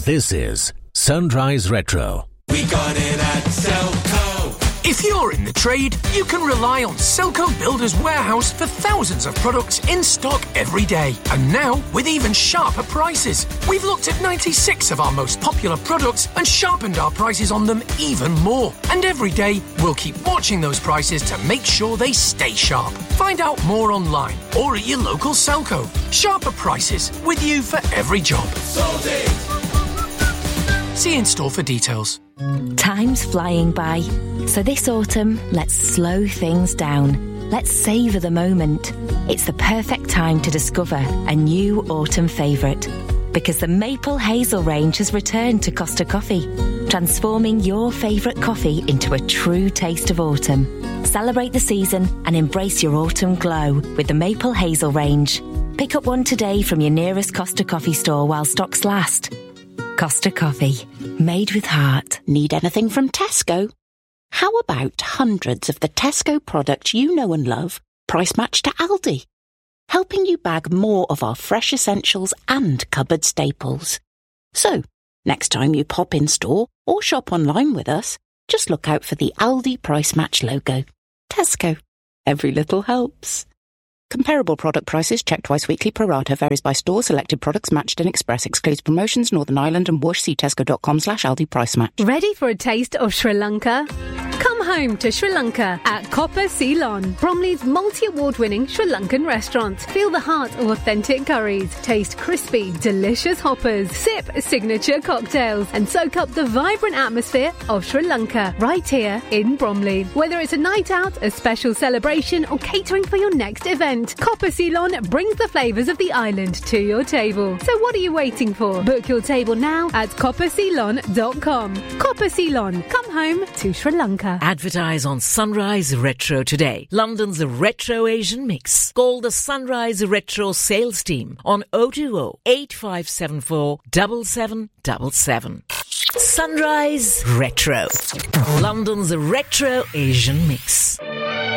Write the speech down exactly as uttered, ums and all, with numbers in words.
This is Sunrise Retro. We got it at Selco. If you're in the trade, you can rely on Selco Builders Warehouse for thousands of products in stock every day. And now, with even sharper prices. We've looked at ninety-six of our most popular products and sharpened our prices on them even more. And every day, we'll keep watching those prices to make sure they stay sharp. Find out more online or at your local Selco. Sharper prices, with you for every job. Sold it. See in store for details. Time's flying by, so this autumn, let's slow things down. Let's savour the moment. It's the perfect time to discover a new autumn favourite, because the Maple Hazel range has returned to Costa Coffee, transforming your favourite coffee into a true taste of autumn. Celebrate the season and embrace your autumn glow with the Maple Hazel range. Pick up one today from your nearest Costa Coffee store while stocks last. Costa Coffee, made with heart. Need anything from Tesco? How about hundreds of the Tesco products you know and love, price matched to Aldi? Helping you bag more of our fresh essentials and cupboard staples. So, next time you pop in store or shop online with us, just look out for the Aldi Price Match logo. Tesco. Every little helps. Comparable product prices checked twice weekly pro rata, varies by store, selected products matched in Express, excludes promotions, Northern Ireland and Whoosh. See tesco.com slash Aldi Price Match. Ready for a taste of Sri Lanka? Come home to Sri Lanka at Copper Ceylon, Bromley's multi-award-winning Sri Lankan restaurant. Feel the heart of authentic curries, taste crispy, delicious hoppers, sip signature cocktails, and soak up the vibrant atmosphere of Sri Lanka right here in Bromley. Whether it's a night out, a special celebration, or catering for your next event, Copper Ceylon brings the flavours of the island to your table. So what are you waiting for? Book your table now at copper ceylon dot com. Copper Ceylon, come home to Sri Lanka. Advertise on Sunrise Retro today. London's Retro Asian Mix. Call the Sunrise Retro sales team on oh two oh, eight five seven four, seven seven seven seven. Sunrise Retro. London's Retro Asian Mix.